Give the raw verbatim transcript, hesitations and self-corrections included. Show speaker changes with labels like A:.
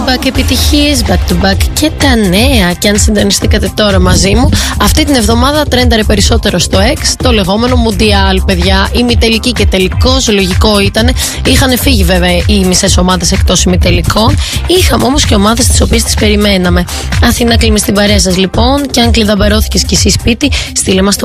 A: back επιτυχίες, back to back και τα νέα. Και αν συντονιστήκατε τώρα μαζί μου, αυτή την εβδομάδα τρένταρε περισσότερο στο X το λεγόμενο Μουντιάλ, παιδιά. Ημιτελική και τελικός, λογικό ήταν. Είχαν φύγει βέβαια οι μισές ομάδες εκτός ημιτελικών. Είχαμε όμως και ομάδες τις οποίες τις περιμέναμε. Αθήνα, κλείνει στην παρέα σας λοιπόν. Και αν κλειδαμπερώθηκες κι εσύ σπίτι, στείλε μας το